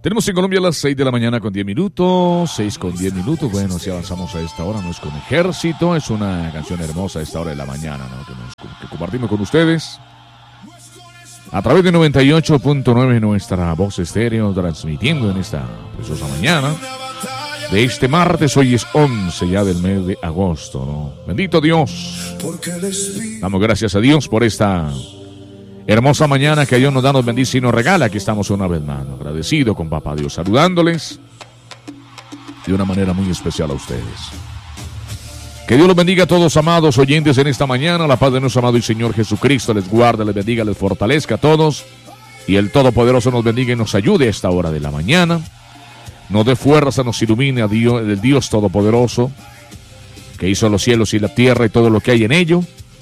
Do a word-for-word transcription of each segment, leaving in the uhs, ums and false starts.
Tenemos en Colombia las seis de la mañana con diez minutos, seis con diez minutos. Bueno, si avanzamos a esta hora, no es con Ejército, es una canción hermosa a esta hora de la mañana, ¿no? Que, nos, que compartimos con ustedes a través de noventa y ocho punto nueve nuestra voz estéreo, transmitiendo en esta preciosa mañana de este martes. Hoy es once ya del mes de agosto, ¿no? Bendito Dios. Damos gracias a Dios por esta hermosa mañana que Dios nos da, nos bendice y nos regala. Aquí estamos una vez más, agradecido con Papá Dios, saludándoles de una manera muy especial a ustedes. Que Dios los bendiga a todos, amados oyentes, en esta mañana. La paz de nuestro amado y Señor Jesucristo les guarde, les bendiga, les fortalezca a todos. Y el Todopoderoso nos bendiga y nos ayude a esta hora de la mañana. Nos dé fuerza, nos ilumine a Dios, el Dios Todopoderoso, que hizo los cielos y la tierra y todo lo que hay en ello.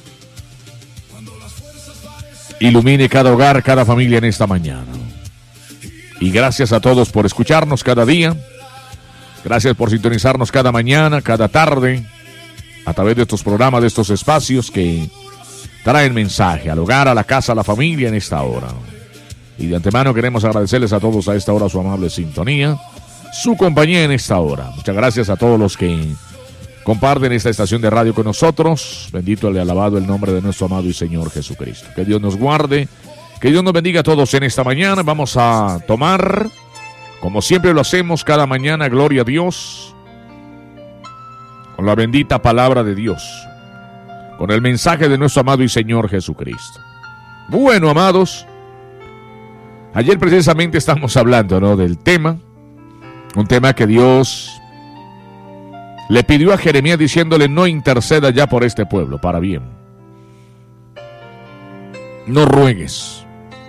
Ilumine cada hogar, cada familia en esta mañana. Y gracias a todos por escucharnos cada día. Gracias por sintonizarnos cada mañana, cada tarde, a través de estos programas, de estos espacios que traen mensaje al hogar, a la casa, a la familia en esta hora. Y de antemano queremos agradecerles a todos a esta hora su amable sintonía, su compañía en esta hora. Muchas gracias a todos los que comparten esta estación de radio con nosotros. Bendito y alabado el nombre de nuestro amado y Señor Jesucristo. Que Dios nos guarde, que Dios nos bendiga a todos en esta mañana. Vamos a tomar, como siempre lo hacemos cada mañana, gloria a Dios, con la bendita palabra de Dios, con el mensaje de nuestro amado y Señor Jesucristo. Bueno, amados, ayer precisamente estamos hablando, ¿no?, del tema, un tema que Dios le pidió a Jeremías diciéndole: no interceda ya por este pueblo para bien. No ruegues.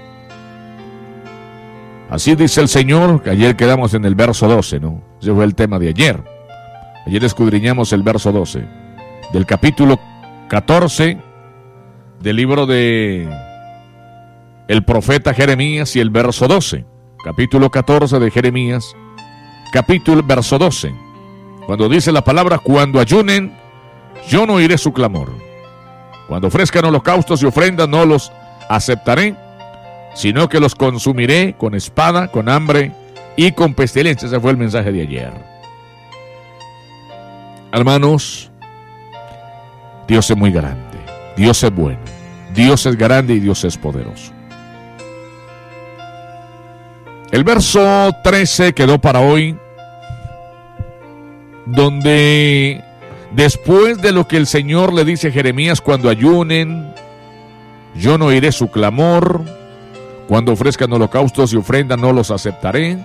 Así dice el Señor, que ayer quedamos en el verso doce, ¿no? Ese fue el tema de ayer. Ayer escudriñamos el verso doce del capítulo catorce del libro de el profeta Jeremías, y el verso doce. Capítulo catorce de Jeremías, capítulo verso doce. Cuando dice la palabra: cuando ayunen, yo no oiré su clamor. Cuando ofrezcan holocaustos y ofrendas, no los aceptaré, sino que los consumiré con espada, con hambre y con pestilencia. Ese fue el mensaje de ayer. Hermanos, Dios es muy grande, Dios es bueno, Dios es grande y Dios es poderoso. El verso trece quedó para hoy, donde después de lo que el Señor le dice a Jeremías: cuando ayunen, yo no oiré su clamor, cuando ofrezcan holocaustos y ofrendas, no los aceptaré,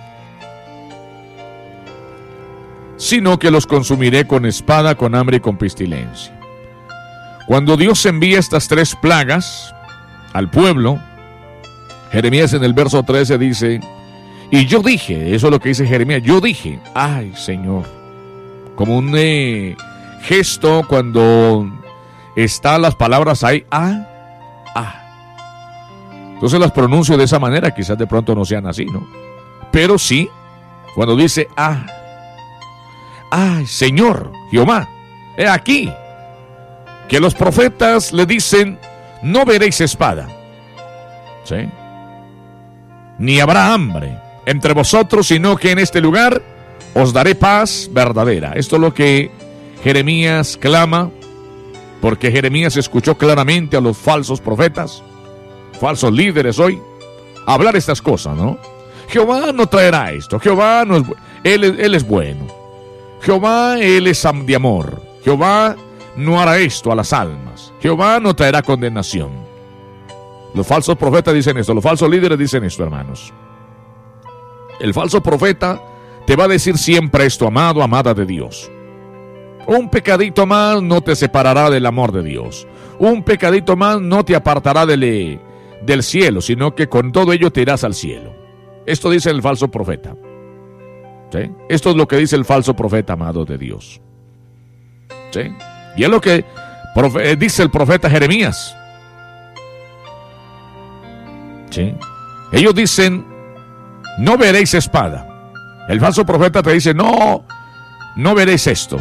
sino que los consumiré con espada, con hambre y con pestilencia. Cuando Dios envía estas tres plagas al pueblo, Jeremías en el verso trece dice: y yo dije, eso es lo que dice Jeremías, yo dije, ay Señor, como un eh, gesto cuando están las palabras ahí, ah, ah. Entonces las pronuncio de esa manera, quizás de pronto no sean así, ¿no? Pero sí, cuando dice, ah, ah, Señor, Jehová, he aquí, que los profetas le dicen: no veréis espada, ¿sí?, ni habrá hambre entre vosotros, sino que en este lugar os daré paz verdadera. Esto es lo que Jeremías clama, porque Jeremías escuchó claramente a los falsos profetas, falsos líderes hoy, hablar estas cosas, ¿no? Jehová no traerá esto, Jehová no es bu- él, él es bueno, Jehová, Él es de amor, Jehová no hará esto a las almas, Jehová no traerá condenación. Los falsos profetas dicen esto, los falsos líderes dicen esto, hermanos. El falso profeta te va a decir siempre esto: amado, amada de Dios, un pecadito más no te separará del amor de Dios, un pecadito más no te apartará del, del cielo, sino que con todo ello te irás al cielo. Esto dice el falso profeta, ¿sí? Esto es lo que dice el falso profeta, amado de Dios, ¿sí? Y es lo que profe- dice el profeta Jeremías, ¿sí? Ellos dicen: no veréis espada. El falso profeta te dice: no, no veréis esto.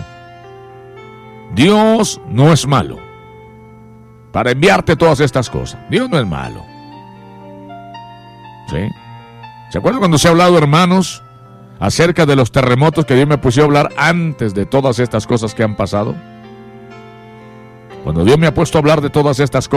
Dios no es malo para enviarte todas estas cosas. Dios no es malo, ¿sí? ¿Se acuerdan cuando se ha hablado, hermanos, acerca de los terremotos que Dios me puso a hablar antes de todas estas cosas que han pasado? Cuando Dios me ha puesto a hablar de todas estas cosas,